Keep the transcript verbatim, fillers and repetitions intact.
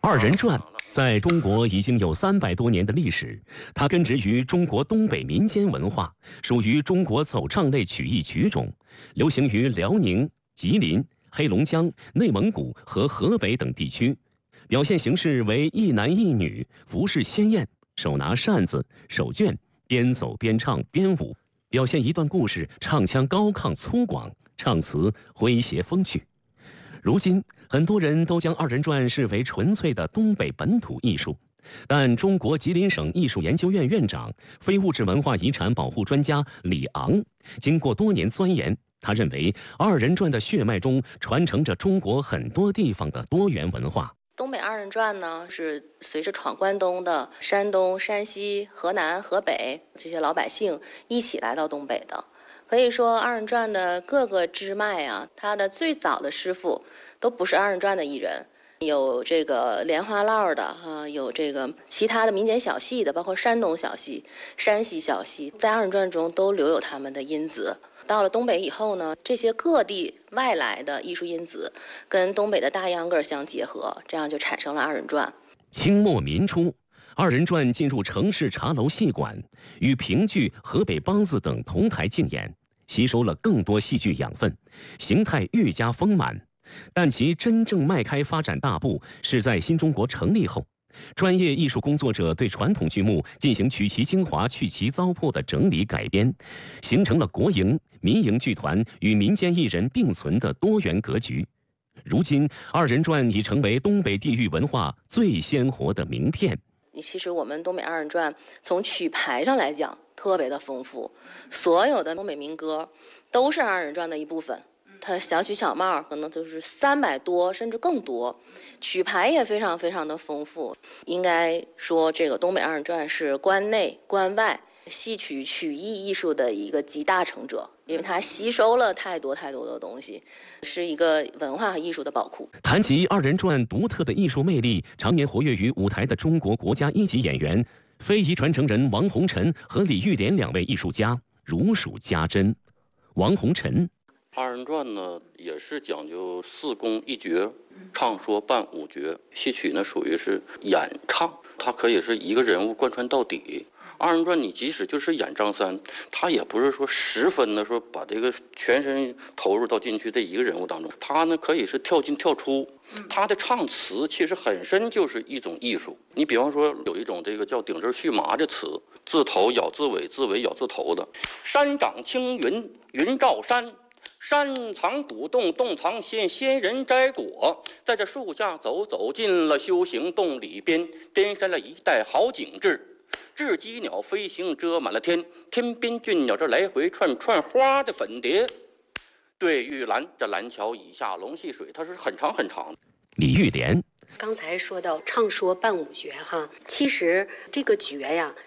二人转在中国已经有三百多年的历史，它根植于中国东北民间文化，属于中国走唱类曲艺曲种，流行于辽宁、吉林、黑龙江、内蒙古和河北等地区。表现形式为一男一女，服饰鲜艳，手拿扇子、手绢，边走边唱边舞，表现一段故事，唱腔高亢粗犷，唱词诙谐风趣。如今，很多人都将二人转视为纯粹的东北本土艺术，但中国吉林省艺术研究院院长、非物质文化遗产保护专家李昂，经过多年钻研，他认为二人转的血脉中传承着中国很多地方的多元文化。 东北二人转呢，是随着闯关东的山东、山西、河南、河北这些老百姓一起来到东北的。可以说，二人转的各个支脉啊，它的最早的师傅都不是二人转的艺人，有这个莲花落的啊，有这个其他的民间小戏的，包括山东小戏、山西小戏，在二人转中都留有他们的因子。到了东北以后呢，这些各地外来的艺术因子跟东北的大秧歌相结合，这样就产生了二人转。 清末民初，二人转进入城市茶楼戏馆，与评剧、河北梆子等同台竞演，吸收了更多戏剧养分，形态愈加丰满。但其真正迈开发展大步是在新中国成立后，专业艺术工作者对传统剧目进行取其精华、去其糟粕的整理改编，形成了国营、民营剧团与民间艺人并存的多元格局。如今，二人转已成为东北地域文化最鲜活的名片。 其实我们东北二人转从曲牌上来讲特别的丰富，所有的东北民歌都是二人转的一部分。它小曲小帽可能就是三百多甚至更多，曲牌也非常非常的丰富。应该说，这个东北二人转是关内关外戏曲曲艺艺术的一个集大成者，因为它吸收了太多太多的东西，是一个文化和艺术的宝库。 谈及二人转独特的艺术魅力，常年活跃于舞台的中国国家一级演员、非遗传承人王洪臣和李玉莲两位艺术家如数家珍。王洪臣。 二人转呢，也是讲究四功一绝，唱说伴舞绝。戏曲呢，属于是演唱，它可以是一个人物贯穿到底。二人转你即使就是演张三，他也不是说十分的说把这个全身投入到进去这一个人物当中，他呢可以是跳进跳出。他的唱词其实本身就是一种艺术。你比方说有一种这个叫顶针续麻的词，字头咬字尾，字尾咬字头的。山长青云，云罩山。山藏古洞，洞藏仙，仙人摘果。在这树下走走进了修行洞里边，边山了一带好景致。雉鸡鸟飞行遮满了天，天边俊鸟这来回串串花的粉蝶。对玉兰，这蓝桥以下龙戏水，它是很长很长。 李玉莲。 刚才说到唱说伴舞绝哈，其实这个绝呀，